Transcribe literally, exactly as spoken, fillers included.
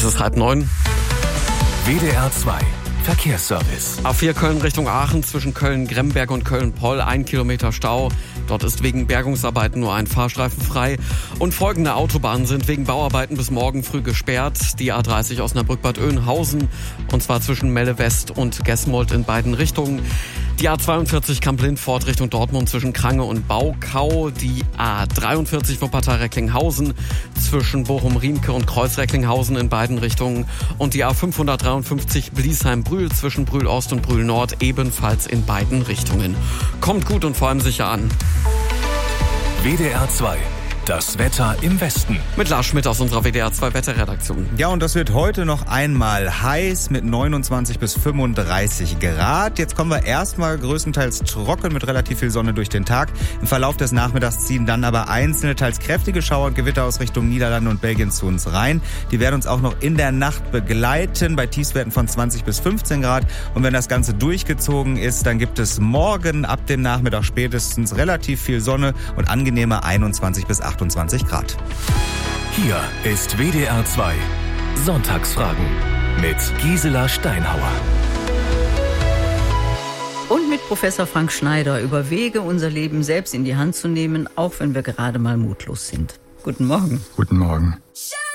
ist halb neun. W D R zwei Verkehrsservice. A vier Köln Richtung Aachen zwischen Köln-Gremberg und Köln-Poll ein Kilometer Stau. Dort ist wegen Bergungsarbeiten nur ein Fahrstreifen frei. Und folgende Autobahnen sind wegen Bauarbeiten bis morgen früh gesperrt. Die A dreißig Osnabrück-Bad Oeynhausen, und zwar zwischen Melle West und Gesmold in beiden Richtungen. Die A zweiundvierzig Kamp-Lindfort Richtung Dortmund zwischen Krange und Baukau. Die A dreiundvierzig Wuppertal-Recklinghausen zwischen Bochum-Riemke und Kreuz-Recklinghausen in beiden Richtungen. Und die A fünfhundertdreiundfünfzig Bliesheim-Brühl zwischen Brühl-Ost und Brühl-Nord ebenfalls in beiden Richtungen. Kommt gut und vor allem sicher an. W D R zwei. Das Wetter im Westen. Mit Lars Schmidt aus unserer W D R zwei Wetterredaktion. Ja, und das wird heute noch einmal heiß mit neunundzwanzig bis fünfunddreißig Grad. Jetzt kommen wir erstmal größtenteils trocken mit relativ viel Sonne durch den Tag. Im Verlauf des Nachmittags ziehen dann aber einzelne, teils kräftige Schauer und Gewitter aus Richtung Niederlande und Belgien zu uns rein. Die werden uns auch noch in der Nacht begleiten bei Tiefstwerten von zwanzig bis fünfzehn Grad. Und wenn das Ganze durchgezogen ist, dann gibt es morgen ab dem Nachmittag spätestens relativ viel Sonne und angenehme einundzwanzig bis achtundzwanzig Grad. Hier ist W D R zwei Sonntagsfragen mit Gisela Steinhauer. Und mit Professor Frank Schneider über Wege, unser Leben selbst in die Hand zu nehmen, auch wenn wir gerade mal mutlos sind. Guten Morgen. Guten Morgen.